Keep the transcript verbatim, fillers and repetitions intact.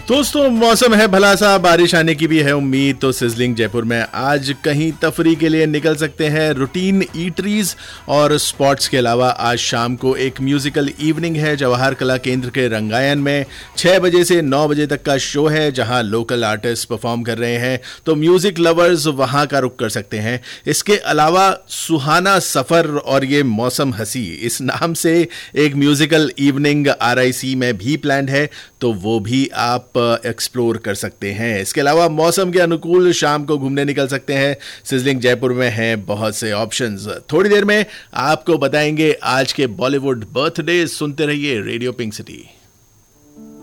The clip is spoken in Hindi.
दोस्तों, मौसम है भला सा, बारिश आने की भी है उम्मीद। तो सिजलिंग जयपुर में आज कहीं तफरी के लिए निकल सकते हैं। रूटीन ईटरीज और स्पॉट्स के अलावा आज शाम को एक म्यूजिकल इवनिंग है जवाहर कला केंद्र के रंगायन में। छह बजे से नौ बजे तक का शो है जहां लोकल आर्टिस्ट परफॉर्म कर रहे हैं, तो म्यूजिक लवर्स वहां का रुख कर सकते हैं। इसके अलावा सुहाना सफर और ये मौसम हंसी, इस नाम से एक म्यूजिकल इवनिंग आर आई सी में भी प्लान है, तो वो भी आप एक्सप्लोर कर सकते हैं। इसके अलावा मौसम के अनुकूल शाम को घूमने निकल सकते हैं। सिजलिंग जयपुर में हैं बहुत से ऑप्शंस। थोड़ी देर में आपको बताएंगे आज के बॉलीवुड बर्थडे। सुनते रहिए रेडियो पिंक सिटी।